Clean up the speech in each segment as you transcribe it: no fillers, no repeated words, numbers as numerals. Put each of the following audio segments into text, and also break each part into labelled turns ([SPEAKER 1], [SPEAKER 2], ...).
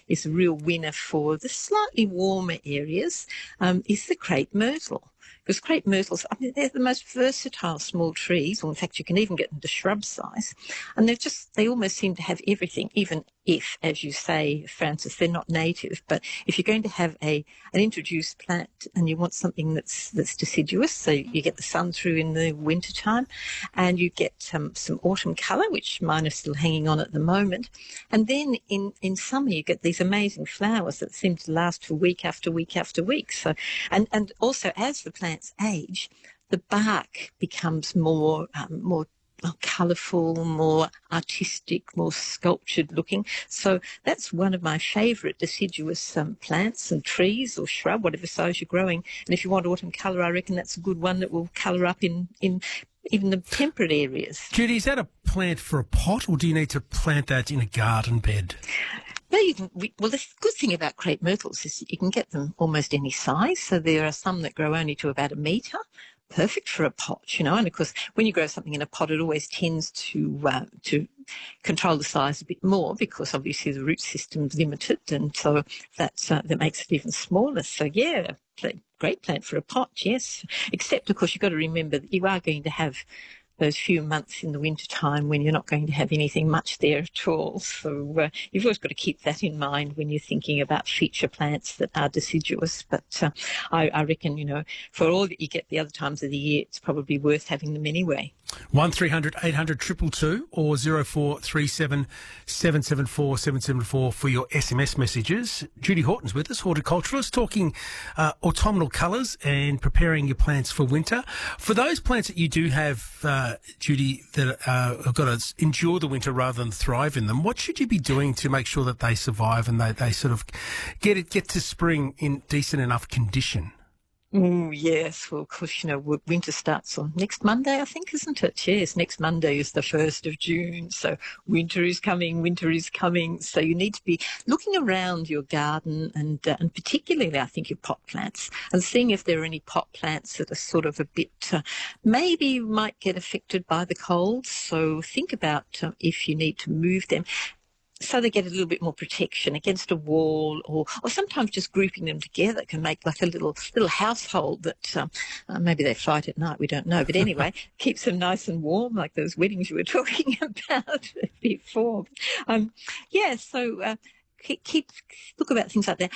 [SPEAKER 1] is a real winner for the slightly warmer areas, is the crepe myrtle. Because crepe myrtles, I mean, they're the most versatile small trees, or in fact you can even get them to shrub size, and they almost seem to have everything, even if, as you say, Francis, they're not native. But if you're going to have an introduced plant and you want something that's deciduous, so you get the sun through in the winter time, and you get some autumn colour, which mine are still hanging on at the moment, and then in summer you get these amazing flowers that seem to last for week after week after week. So, and also as the plants age, the bark becomes more colourful, more artistic, more sculptured looking. So that's one of my favourite deciduous plants and trees or shrub, whatever size you're growing. And if you want autumn colour, I reckon that's a good one that will colour up in even the temperate areas.
[SPEAKER 2] Judy, is that a plant for a pot, or do you need to plant that in a garden bed?
[SPEAKER 1] No, well, the good thing about crepe myrtles is you can get them almost any size. So there are some that grow only to about 1 metre. Perfect for a pot, and of course when you grow something in a pot it always tends to control the size a bit more, because obviously the root system's limited, and so that makes it even smaller. So yeah, great plant for a pot, yes, except of course you've got to remember that you are going to have those few months in the winter time when you're not going to have anything much there at all. So you've always got to keep that in mind when you're thinking about feature plants that are deciduous. But I reckon, for all that you get the other times of the year, it's probably worth having them anyway.
[SPEAKER 2] 1300 800 222 or 0437 774 774 for your SMS messages. Judy Horton's with us, horticulturalist, talking autumnal colours and preparing your plants for winter. For those plants that you do have, Judy, that have got to endure the winter rather than thrive in them, what should you be doing to make sure that they survive and they sort of get to spring in decent enough condition?
[SPEAKER 1] Oh, yes. Well, of course, winter starts on next Monday, I think, isn't it? Yes, next Monday is the 1st of June. So winter is coming. So you need to be looking around your garden and particularly, I think, your pot plants, and seeing if there are any pot plants that are sort of a bit, maybe might get affected by the cold. So think about if you need to move them, so they get a little bit more protection against a wall, or sometimes just grouping them together can make like a little household that maybe they fight at night, we don't know. But anyway, keeps them nice and warm, like those weddings you were talking about before. So look about things like that.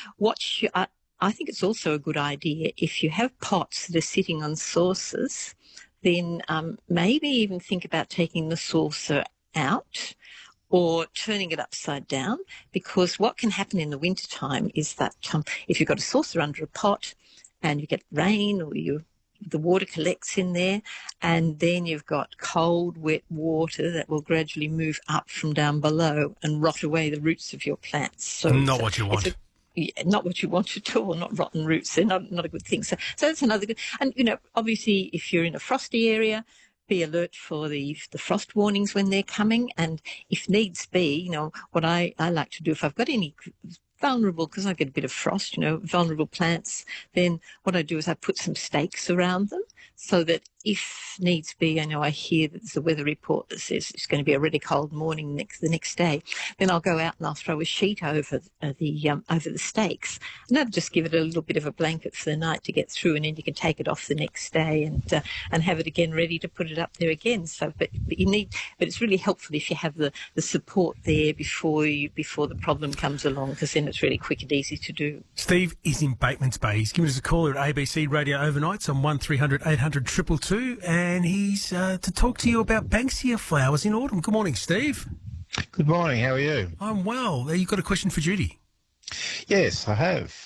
[SPEAKER 1] I think it's also a good idea if you have pots that are sitting on saucers, then maybe even think about taking the saucer out or turning it upside down, because what can happen in the wintertime is that if you've got a saucer under a pot and you get rain, or the water collects in there, and then you've got cold, wet water that will gradually move up from down below and rot away the roots of your plants. So
[SPEAKER 2] not what you want.
[SPEAKER 1] Not what you want at all, not rotten roots. They're not a good thing. So that's another good. And, obviously if you're in a frosty area, be alert for the frost warnings when they're coming. And if needs be, what I like to do, if I've got any vulnerable, because I get a bit of frost, vulnerable plants, then what I do is I put some stakes around them so that if needs be, I hear that there's a weather report that says it's going to be a really cold morning the next day, then I'll go out and I'll throw a sheet over the stakes, and that'll just give it a little bit of a blanket for the night to get through, and then you can take it off the next day and have it again ready to put it up there again. So, but it's really helpful if you have the support there before the problem comes along, because then it's really quick and easy to do.
[SPEAKER 2] Steve is in Bateman's Bay. He's given us a call at ABC Radio Overnights on 1300 800 222. And he's to talk to you about Banksia flowers in autumn. Good morning, Steve.
[SPEAKER 3] Good morning. How are you?
[SPEAKER 2] I'm well. You've got a question for Judy?
[SPEAKER 3] Yes, I have.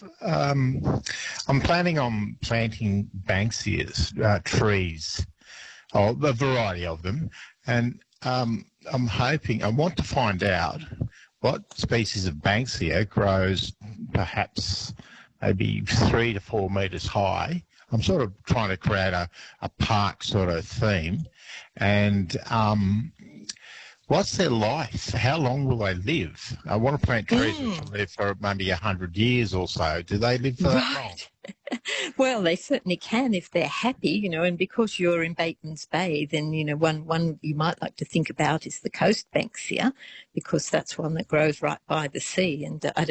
[SPEAKER 3] I'm planning on planting Banksias, trees, a variety of them, and I want to find out what species of Banksia grows perhaps maybe 3 to 4 metres high. I'm sort of trying to create a park sort of theme. And what's their life? How long will they live? I want to plant trees which will live for maybe 100 years or so. Do they live for that long?
[SPEAKER 1] Well, they certainly can if they're happy, and because you're in Bateman's Bay, then, one you might like to think about is the coast Banksia, because that's one that grows right by the sea. And I